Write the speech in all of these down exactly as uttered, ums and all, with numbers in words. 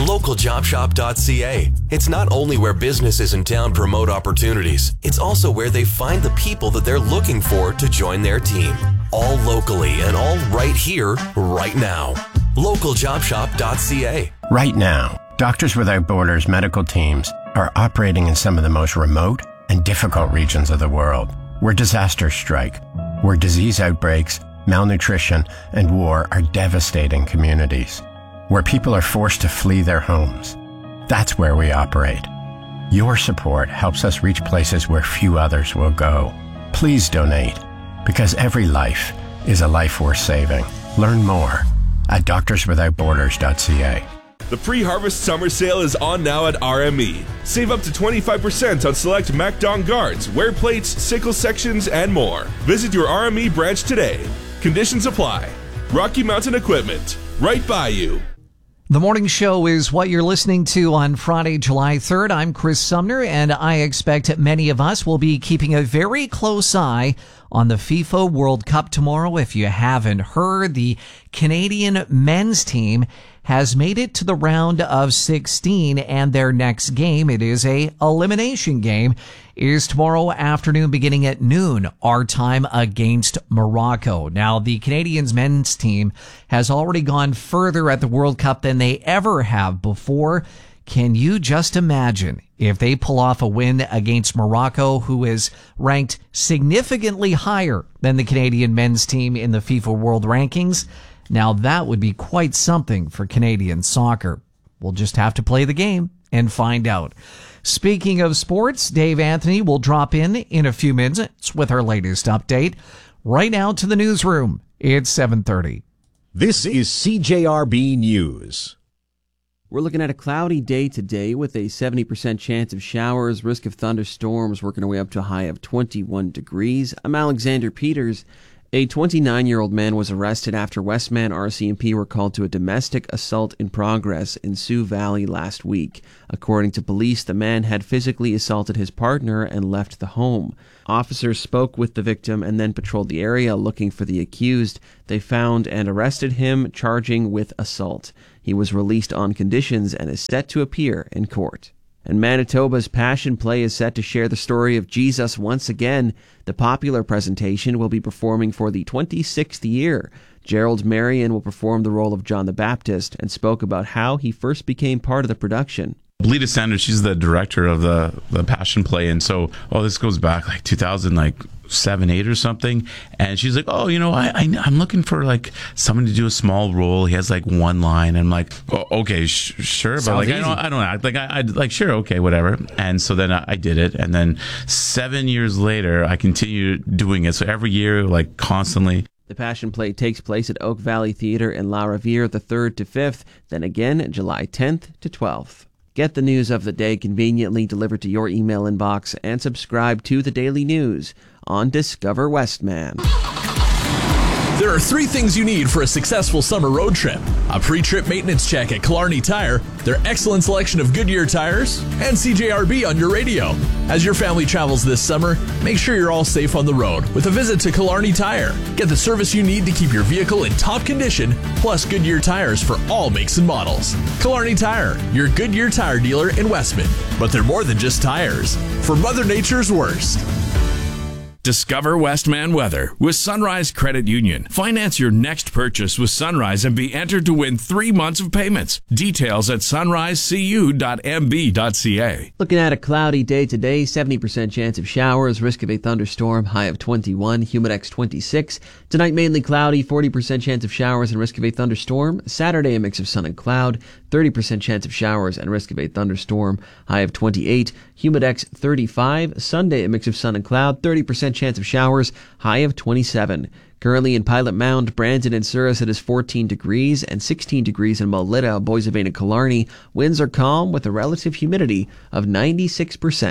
local job shop dot c a. It's not only where businesses in town promote opportunities, it's also where they find the people that they're looking for to join their team. All locally and all right here, right now. local job shop dot c a. Right now, Doctors Without Borders medical teams are operating in some of the most remote and difficult regions of the world, where disasters strike, where disease outbreaks, malnutrition, and war are devastating communities, where people are forced to flee their homes. That's where we operate. Your support helps us reach places where few others will go. Please donate, because every life is a life worth saving. Learn more at doctors without borders dot c a. The pre-harvest summer sale is on now at R M E. Save up to twenty-five percent on select MacDon guards, wear plates, sickle sections, and more. Visit your R M E branch today. Conditions apply. Rocky Mountain Equipment, right by you. The morning show is what you're listening to on Friday, July third. I'm Chris Sumner, and I expect many of us will be keeping a very close eye on the FIFA World Cup tomorrow. If you haven't heard, the Canadian men's team has made it to the round of sixteen, and their next game, it is a elimination game, is tomorrow afternoon beginning at noon, our time, against Morocco. Now, the Canadians men's team has already gone further at the World Cup than they ever have before. Can you just imagine if they pull off a win against Morocco, who is ranked significantly higher than the Canadian men's team in the FIFA World Rankings? Now, that would be quite something for Canadian soccer. We'll just have to play the game and find out. Speaking of sports, Dave Anthony will drop in in a few minutes with our latest update. Right now to the newsroom. It's seven thirty. This is C J R B News. We're looking at a cloudy day today with a seventy percent chance of showers, risk of thunderstorms, working our way up to a high of twenty-one degrees. I'm Alexander Peters. A twenty-nine-year-old man was arrested after Westman R C M P were called to a domestic assault in progress in Sioux Valley last week. According to police, the man had physically assaulted his partner and left the home. Officers spoke with the victim and then patrolled the area looking for the accused. They found and arrested him, charging with assault. He was released on conditions and is set to appear in court. And Manitoba's Passion Play is set to share the story of Jesus once again. The popular presentation will be performing for the twenty-sixth year. Gerald Marion will perform the role of John the Baptist and spoke about how he first became part of the production. Lita Sanders, she's the director of the, the Passion Play, and so, oh, this goes back like two thousand, like seven, eight or something, and she's like, oh, you know, I, I I'm looking for like someone to do a small role. He has like one line, and I'm like, oh, okay, sh- sure, but Sounds like easy. I don't I don't act like I I like sure, okay, whatever. And so then I, I did it, and then seven years later, I continued doing it. So every year, like constantly. The Passion Play takes place at Oak Valley Theatre in La Riviere the third to fifth, then again July tenth to twelfth. Get the news of the day conveniently delivered to your email inbox and subscribe to the Daily News on Discover Westman. There are three things you need for a successful summer road trip: a pre-trip maintenance check at Killarney Tire, their excellent selection of Goodyear tires, and C J R B on your radio. As your family travels this summer, make sure you're all safe on the road with a visit to Killarney Tire. Get the service you need to keep your vehicle in top condition, plus Goodyear tires for all makes and models. Killarney Tire, your Goodyear tire dealer in Westman. But they're more than just tires. For Mother Nature's worst. Discover Westman weather with Sunrise Credit Union. Finance your next purchase with Sunrise and be entered to win three months of payments. Details at sunrise c u dot m b dot c a. Looking at a cloudy day today, seventy percent chance of showers, risk of a thunderstorm, high of twenty-one, Humidex twenty-six. Tonight mainly cloudy, forty percent chance of showers and risk of a thunderstorm. Saturday a mix of sun and cloud, thirty percent chance of showers and risk of a thunderstorm, high of twenty-eight, Humidex thirty-five. Sunday a mix of sun and cloud, thirty percent chance of showers, high of twenty-seven. Currently in Pilot Mound, Brandon and Souris it is fourteen degrees and sixteen degrees in Melita, Boissevain and Killarney. Winds are calm with a relative humidity of ninety-six percent.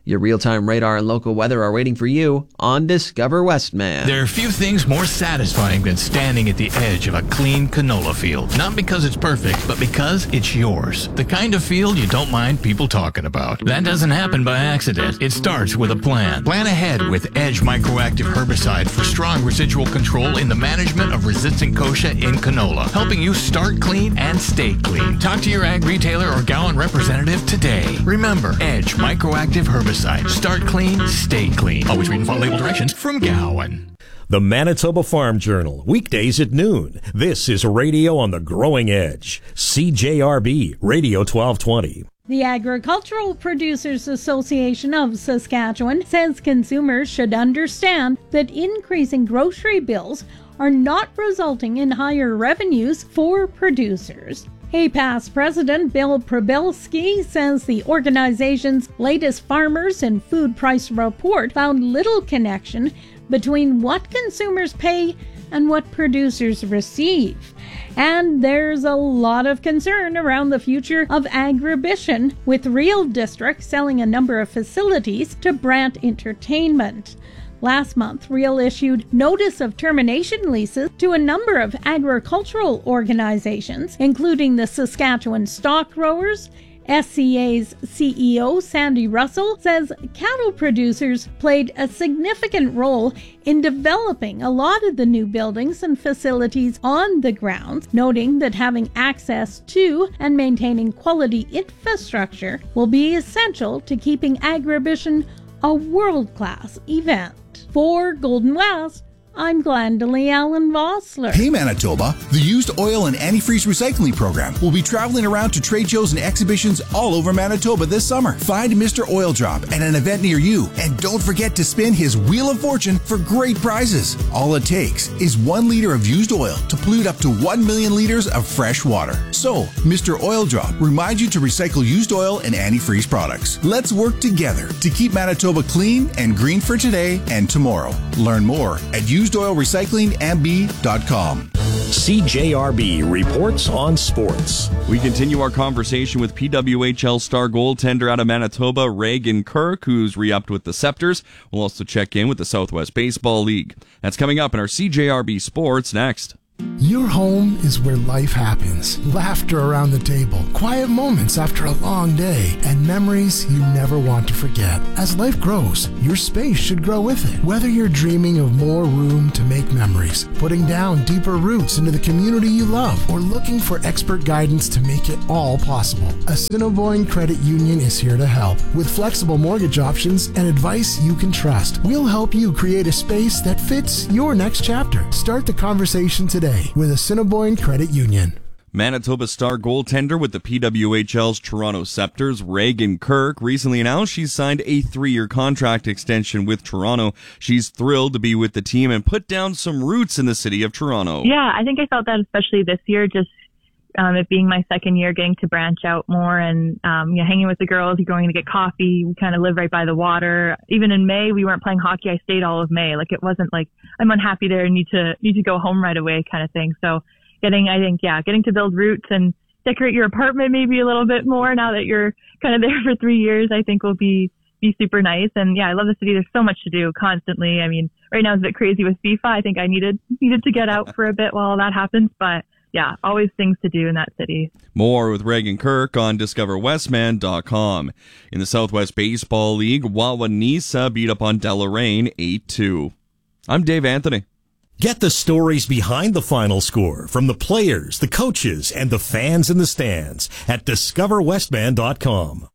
Your real-time radar and local weather are waiting for you on Discover Westman. There are few things more satisfying than standing at the edge of a clean canola field. Not because it's perfect, but because it's yours. The kind of field you don't mind people talking about. That doesn't happen by accident. It starts with a plan. Plan ahead with Edge Microactive Herbicide for strong residual control in the management of resistant kochia in canola, helping you start clean and stay clean. Talk to your ag retailer or Gowan representative today. Remember, Edge Microactive Herbicide. Start clean, stay clean. Always read and follow label directions from Gowan. The Manitoba Farm Journal, weekdays at noon. This is radio on the growing edge. C J R B, Radio twelve twenty. The Agricultural Producers Association of Saskatchewan says consumers should understand that increasing grocery bills are not resulting in higher revenues for producers. A past president, Bill Probelski, says the organization's latest Farmers and Food Price Report found little connection between what consumers pay and what producers receive. And there's a lot of concern around the future of Agribition, with Real District selling a number of facilities to Brant Entertainment. Last month, Real issued notice of termination leases to a number of agricultural organizations, including the Saskatchewan Stock Growers. S C A's C E O, Sandy Russell, says cattle producers played a significant role in developing a lot of the new buildings and facilities on the grounds, noting that having access to and maintaining quality infrastructure will be essential to keeping Agribition a world-class event. For Golden West, I'm Glendalee Allen Vossler. Hey Manitoba, the Used Oil and Antifreeze Recycling Program will be traveling around to trade shows and exhibitions all over Manitoba this summer. Find Mister Oil Drop at an event near you, and don't forget to spin his Wheel of Fortune for great prizes. All it takes is one liter of used oil to pollute up to one million liters of fresh water. So, Mister Oil Drop reminds you to recycle used oil and antifreeze products. Let's work together to keep Manitoba clean and green for today and tomorrow. Learn more at used oil recycling m b dot com. C J R B reports on sports. We continue our conversation with P W H L star goaltender out of Manitoba, Reagan Kirk, who's re-upped with the Scepters. We'll also check in with the Southwest Baseball League. That's coming up in our C J R B Sports next. Your home is where life happens. Laughter around the table, quiet moments after a long day, and memories you never want to forget. As life grows, your space should grow with it. Whether you're dreaming of more room to make memories, putting down deeper roots into the community you love, or looking for expert guidance to make it all possible, Assiniboine Credit Union is here to help. With flexible mortgage options and advice you can trust, we'll help you create a space that fits your next chapter. Start the conversation today with Assiniboine Credit Union. Manitoba star goaltender with the P W H L's Toronto Scepters, Reagan Kirk, recently announced she's signed a three-year contract extension with Toronto. She's thrilled to be with the team and put down some roots in the city of Toronto. Yeah, I think I felt that especially this year, just um, it being my second year, getting to branch out more and um, you know, hanging with the girls, going to get coffee. We kind of live right by the water. Even in May, we weren't playing hockey. I stayed all of May. Like, it wasn't like I'm unhappy there and need to need to go home right away kind of thing. So getting, I think, yeah, getting to build roots and decorate your apartment maybe a little bit more now that you're kind of there for three years, I think will be be super nice. And yeah, I love the city. There's so much to do constantly. I mean, right now it's a bit crazy with FIFA. I think I needed needed to get out for a bit while that happens, but yeah, always things to do in that city. More with Reagan Kirk on discover westman dot com. In the Southwest Baseball League, Wawanesa beat up on Deloraine eight two. I'm Dave Anthony. Get the stories behind the final score from the players, the coaches, and the fans in the stands at discover westman dot com.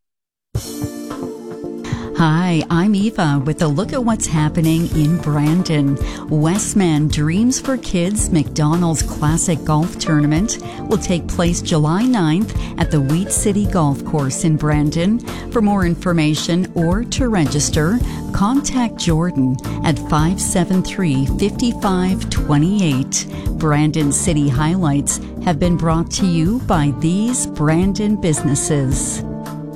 Hi, I'm Eva with a look at what's happening in Brandon. Westman Dreams for Kids McDonald's Classic Golf Tournament will take place July ninth at the Wheat City Golf Course in Brandon. For more information or to register, contact Jordan at five seven three, five five two eight. Brandon City Highlights have been brought to you by these Brandon businesses.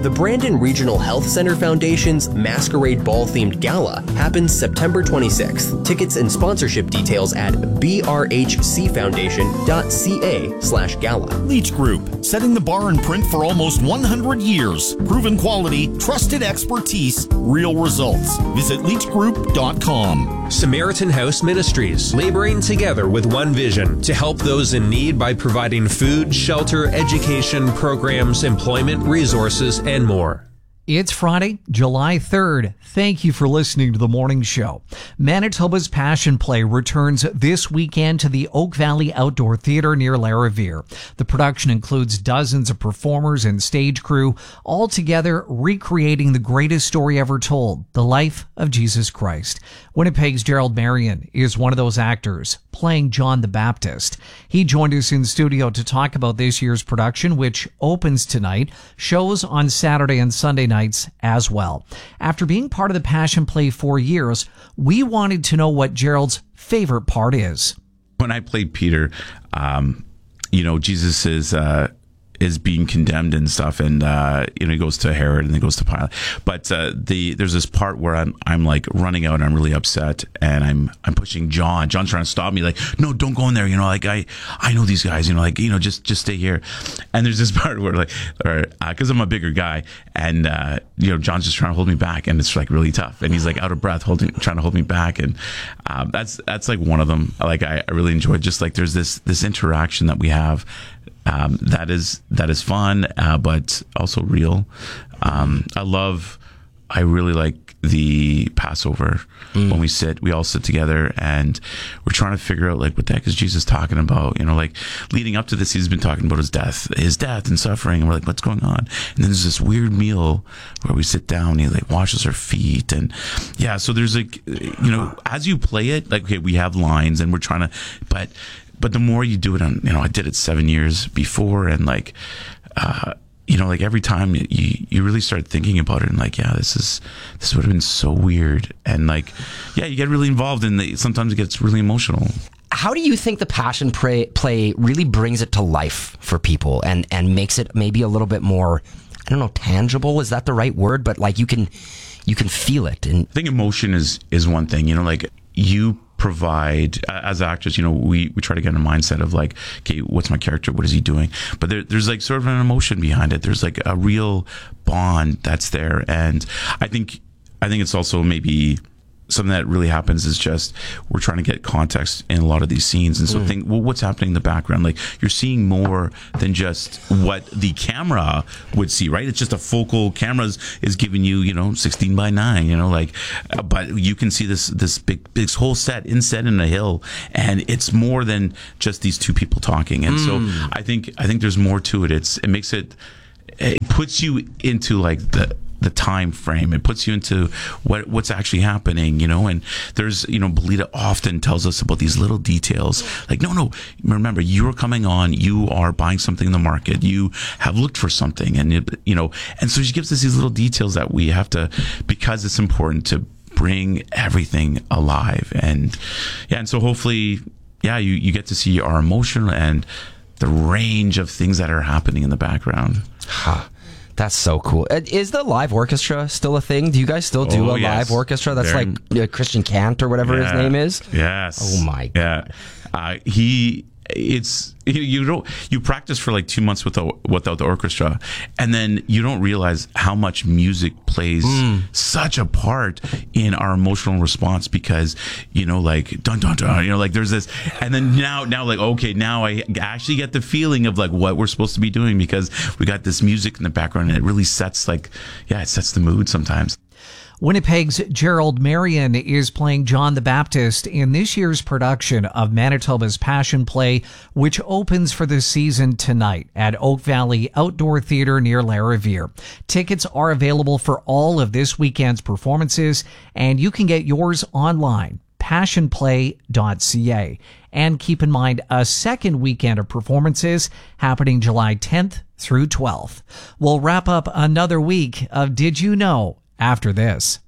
The Brandon Regional Health Center Foundation's Masquerade Ball-themed gala happens September twenty-sixth. Tickets and sponsorship details at b r h c foundation dot c a slash gala. Leach Group, setting the bar in print for almost one hundred years. Proven quality, trusted expertise, real results. Visit leach group dot com. Samaritan House Ministries, laboring together with one vision to help those in need by providing food, shelter, education, programs, employment, resources, and more. It's Friday, July third. Thank you for listening to the morning show. Manitoba's Passion Play returns this weekend to the Oak Valley Outdoor Theatre near Larivire. The production includes dozens of performers and stage crew, all together recreating the greatest story ever told, the life of Jesus Christ. Winnipeg's Gerald Marion is one of those actors, playing John the Baptist. He joined us in studio to talk about this year's production, which opens tonight, shows on Saturday and Sunday nights as well. After being part of the Passion Play for years, we wanted to know what Gerald's favorite part is. When I played Peter, um, you know, Jesus is uh, is being condemned and stuff, and uh, you know, he goes to Herod and then goes to Pilate. But uh, the there's this part where I'm I'm like running out and I'm really upset, and I'm I'm pushing John. John's trying to stop me, like, no, don't go in there. You know, like I I know these guys. You know, like you know, just just stay here. And there's this part where like, or because uh, I'm a bigger guy, and uh, you know, John's just trying to hold me back, and it's like really tough, and he's like out of breath, holding, trying to hold me back, and um, that's that's like one of them. Like I, I really enjoyed just like there's this this interaction that we have. Um, that is that is fun, uh, but also real. Um, I love. I really like the Passover mm. when we sit. We all sit together and we're trying to figure out like what the heck is Jesus talking about. You know, like leading up to this, he's been talking about his death, his death and suffering. And we're like, what's going on? And then there's this weird meal where we sit down. And he like washes our feet, and yeah. So there's like, you know, as you play it, like okay, we have lines and we're trying to, but. But the more you do it on, you know, I did it seven years before, and like, uh, you know, like every time you, you really start thinking about it and like, yeah, this is, this would have been so weird. And like, yeah, you get really involved and the, sometimes it gets really emotional. How do you think the Passion Play, play really brings it to life for people and, and makes it maybe a little bit more, I don't know, tangible? Is that the right word? But like you can, you can feel it. And I think emotion is, is one thing, you know, like you provide as actors, you know, we, we try to get in a mindset of like, okay, what's my character? What is he doing? But there, there's like sort of an emotion behind it. There's like a real bond that's there. And I think, I think it's also maybe something that really happens is just we're trying to get context in a lot of these scenes, and so mm. think, well, what's happening in the background? Like you're seeing more than just what the camera would see, right? It's just a focal camera is, is giving you, you know, sixteen by nine, you know, like, uh, but you can see this this big this whole set inset in a hill, and it's more than just these two people talking. And mm. so I think I think there's more to it. It's it makes it it puts you into like the the time frame. It puts you into what what's actually happening, you know. And there's, you know, Belita often tells us about these little details. Like, no, no, remember, you're coming on, you are buying something in the market, you have looked for something, and it, you know, and so she gives us these little details that we have to, because it's important to bring everything alive. And yeah, and so hopefully, yeah, you you get to see our emotion and the range of things that are happening in the background. Huh. That's so cool. Is the live orchestra still a thing? Do you guys still do oh, a yes. live orchestra? That's They're, like uh, Christian Kant or whatever yeah, his name is? Yes. Oh, my God. Yeah. Uh, he, it's, you, you don't, you practice for like two months without, without the orchestra, and then you don't realize how much music plays mm. such a part in our emotional response, because, you know, like, dun, dun, dun, you know, like there's this, and then now, now like, okay, now I actually get the feeling of like what we're supposed to be doing, because we got this music in the background, and it really sets like, yeah, it sets the mood sometimes. Winnipeg's Gerald Marion is playing John the Baptist in this year's production of Manitoba's Passion Play, which opens for the season tonight at Oak Valley Outdoor Theatre near Larivire. Tickets are available for all of this weekend's performances, and you can get yours online, passion play dot c a. And keep in mind, a second weekend of performances happening July tenth through twelfth. We'll wrap up another week of Did You Know after this.